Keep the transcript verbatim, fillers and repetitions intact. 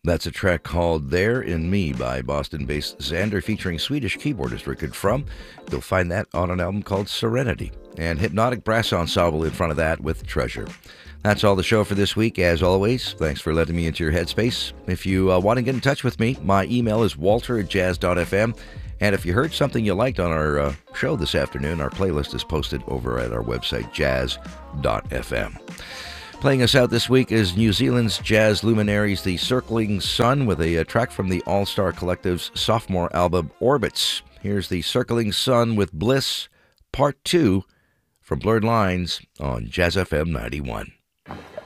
That's a track called There in Me by Boston-based Xander featuring Swedish keyboardist Rickard Frum. You'll find that on an album called Serenity. And Hypnotic Brass Ensemble in front of that with Treasure. That's all the show for this week. As always, thanks for letting me into your headspace. If you uh, want to get in touch with me, my email is walter at jazz dot f m. And if you heard something you liked on our uh, show this afternoon, our playlist is posted over at our website, jazz dot f m. Playing us out this week is New Zealand's jazz luminaries, The Circling Sun, with a, a track from the All-Star Collective's sophomore album, Orbits. Here's The Circling Sun with Bliss, Part two, from Blurred Lines on Jazz F M ninety-one.